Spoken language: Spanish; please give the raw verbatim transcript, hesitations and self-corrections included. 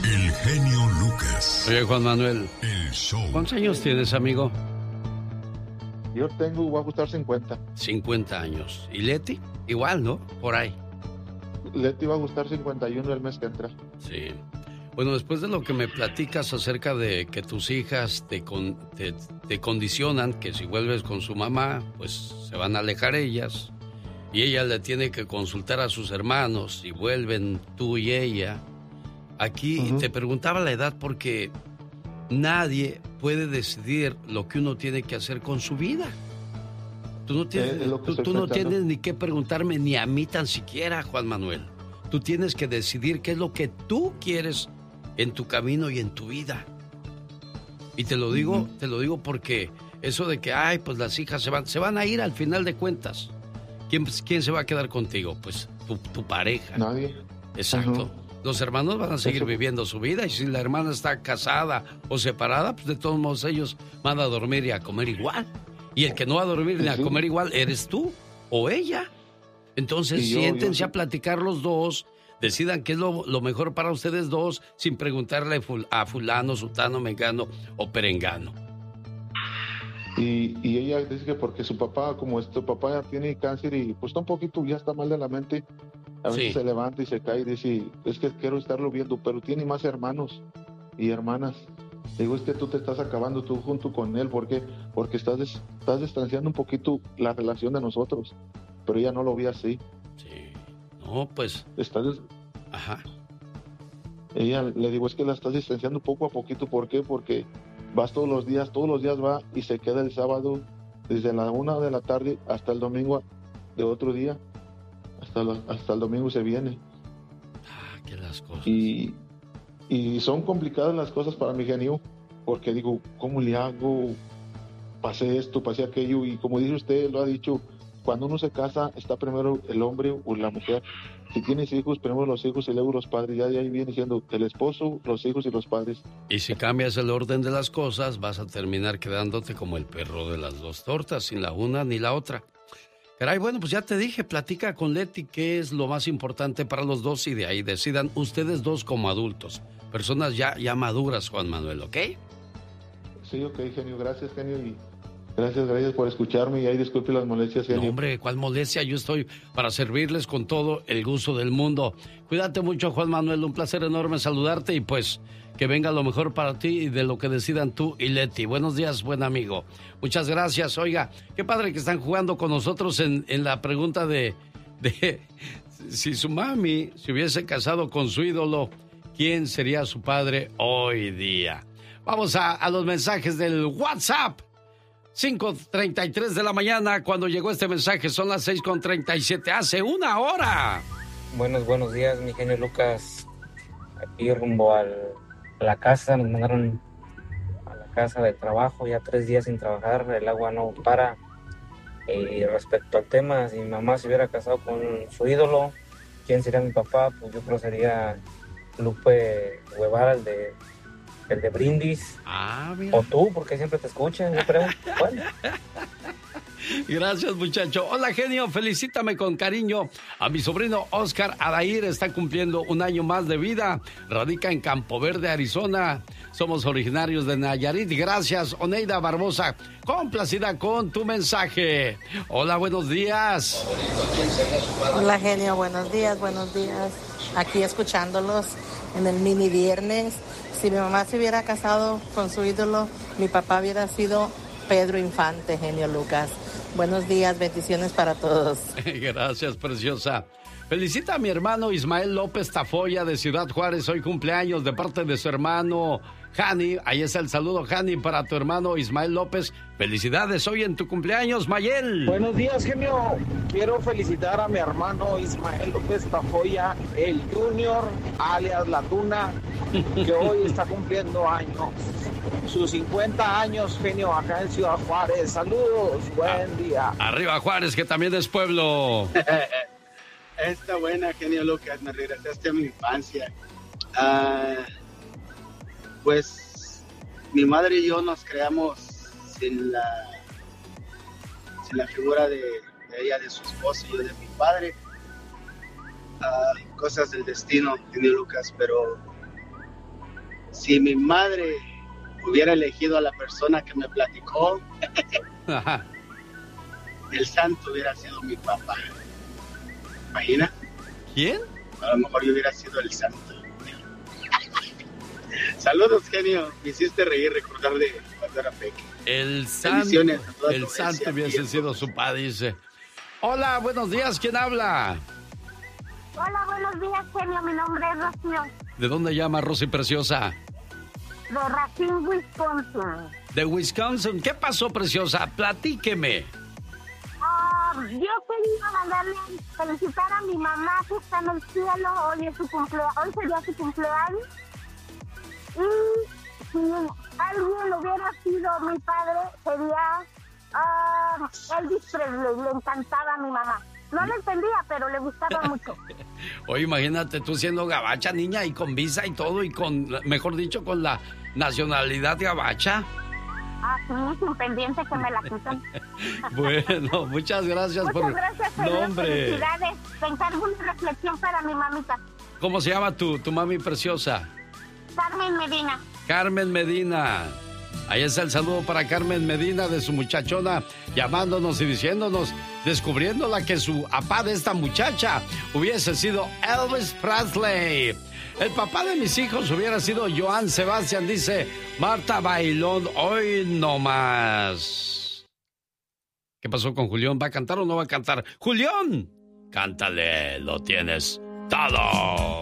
El genio Lucas. Oye, Juan Manuel. El show. ¿Cuántos años tienes, amigo? Yo tengo, voy a gustar cincuenta. cincuenta años. ¿Y Leti? Igual, ¿no? Por ahí. Leti va a gustar cincuenta y uno el mes que entra. Sí. Bueno, después de lo que me platicas acerca de que tus hijas te, con, te, te condicionan, que si vuelves con su mamá, pues se van a alejar ellas, y ella le tiene que consultar a sus hermanos, y vuelven tú y ella. Aquí uh-huh. te preguntaba la edad porque nadie puede decidir lo que uno tiene que hacer con su vida. Tú no tienes, eh, tú, tú no tienes ni que preguntarme, ni a mí tan siquiera, Juan Manuel. Tú tienes que decidir qué es lo que tú quieres en tu camino y en tu vida. Y te lo digo, uh-huh. te lo digo porque eso de que, ay, pues las hijas se van, se van a ir al final de cuentas. ¿Quién, quién se va a quedar contigo? Pues tu, tu pareja. Nadie. Exacto. Uh-huh. Los hermanos van a seguir eso. viviendo su vida, y si la hermana está casada o separada, pues de todos modos ellos van a dormir y a comer igual. Y el que no va a dormir ni a comer igual eres tú o ella. Entonces yo, siéntense yo... a platicar los dos, decidan qué es lo, lo mejor para ustedes dos, sin preguntarle a fulano, sutano, mengano o perengano. Y, y ella dice que porque su papá, como este papá ya tiene cáncer y pues está un poquito, ya está mal de la mente, a veces sí. se levanta y se cae y dice, es que quiero estarlo viendo, pero tiene más hermanos y hermanas. Digo, es que tú te estás acabando tú junto con él, ¿por qué? Porque estás, des, estás distanciando un poquito la relación de nosotros, pero ella no lo ve así. Sí, no, pues... Estás des... Ajá. Ella, le digo, es que la estás distanciando poco a poquito, ¿por qué? Porque vas todos los días, todos los días va y se queda el sábado desde la una de la tarde hasta el domingo de otro día, hasta, la, hasta el domingo se viene. Ah, qué las cosas. Y... Y son complicadas las cosas para mi genio, porque digo, ¿cómo le hago? Pasé esto, pasé aquello, y como dice usted, lo ha dicho, cuando uno se casa, está primero el hombre o la mujer. Si tienes hijos, primero los hijos y luego los padres. Ya de ahí viene siendo el esposo, los hijos y los padres. Y si cambias el orden de las cosas, vas a terminar quedándote como el perro de las dos tortas, sin la una ni la otra. Caray, bueno, pues ya te dije, platica con Leti qué es lo más importante para los dos y de ahí decidan ustedes dos como adultos, personas ya, ya maduras, Juan Manuel, ¿ok? Sí, ok, genio, gracias, genio, y gracias, gracias por escucharme y ahí disculpe las molestias, genio. No, hombre, ¿cuál molestia? Yo estoy para servirles con todo el gusto del mundo. Cuídate mucho, Juan Manuel, un placer enorme saludarte y pues que venga lo mejor para ti y de lo que decidan tú y Leti. Buenos días, buen amigo. Muchas gracias. Oiga, qué padre que están jugando con nosotros en, en la pregunta de, de si su mami se hubiese casado con su ídolo, ¿quién sería su padre hoy día? Vamos a, a los mensajes del WhatsApp. cinco treinta y tres de la mañana cuando llegó este mensaje. Son las seis con treinta y siete. Hace una hora. Buenos, buenos días, mi genio Lucas. Aquí rumbo al... a la casa, nos mandaron a la casa de trabajo, ya tres días sin trabajar, el agua no para. Y respecto al tema, si mi mamá se hubiera casado con su ídolo, ¿quién sería mi papá? Pues yo creo sería Lupe Guevara, el de, el de Brindis. Ah, mira. O tú, porque siempre te escuchan, yo creo. Bueno. Gracias, muchacho. Hola, genio, felicítame con cariño a mi sobrino Oscar Adair. Está cumpliendo un año más de vida. Radica en Campo Verde, Arizona. Somos originarios de Nayarit. Gracias, Oneida Barbosa. Complacida con tu mensaje. Hola, buenos días. Hola, genio, buenos días, buenos días. Aquí escuchándolos en el mini viernes. Si mi mamá se hubiera casado con su ídolo, mi papá hubiera sido Pedro Infante, genio Lucas. Buenos días, bendiciones para todos. Gracias, preciosa. Felicita a mi hermano Ismael López Tafoya de Ciudad Juárez. Hoy cumpleaños de parte de su hermano Jani. Ahí está el saludo, Jani, para tu hermano Ismael López. Felicidades hoy en tu cumpleaños, Mayel. Buenos días, genio. Quiero felicitar a mi hermano Ismael López Tafoya, el Junior, alias La Tuna, que hoy está cumpliendo años. Sus cincuenta años, genio, acá en Ciudad Juárez. Saludos, buen ah, día. Arriba Juárez, que también es pueblo. Está buena, genio Lucas, me regresaste a mi infancia. Uh, pues mi madre y yo nos creamos sin la sin la figura de, de ella, de su esposo y yo de mi padre. Uh, cosas del destino, genio Lucas, pero si mi madre hubiera elegido a la persona que me platicó, Ajá. el santo hubiera sido mi papá. ¿Imagina? ¿Quién? A lo mejor yo hubiera sido el santo. Saludos, genio. Me hiciste reír recordar de cuando era pequeño. El santo, el santo hubiese sido su padre, dice. Hola, buenos días, ¿quién habla? Hola, buenos días, genio, mi nombre es Rocío. ¿De dónde llama Rosy Preciosa? De Racine, Wisconsin. De Wisconsin, ¿qué pasó, Preciosa? Platíqueme. Uh, yo quería mandarle felicitar a mi mamá que está en el cielo, hoy es su cumpleaños, hoy sería su cumpleaños. Y si alguien hubiera sido mi padre, sería uh, Elvis Presley, le encantaba a mi mamá. No lo entendía, pero le gustaba mucho. Oye, imagínate tú siendo gabacha, niña, y con visa y todo, y con, mejor dicho, con la nacionalidad gabacha. Ah, sí, sin pendiente que me la quitan. Bueno, muchas gracias. Muchas por... gracias, señor. Nombre. Felicidades. Te encargo una reflexión para mi mamita. ¿Cómo se llama tu, tu mami preciosa? Carmen Medina. Carmen Medina. Ahí está el saludo para Carmen Medina de su muchachona, llamándonos y diciéndonos, descubriéndola que su papá de esta muchacha hubiese sido Elvis Presley. El papá de mis hijos hubiera sido Joan Sebastián, dice Marta Bailón, hoy no más. ¿Qué pasó con Julián? ¿Va a cantar o no va a cantar? ¡Julián! Cántale, lo tienes todo.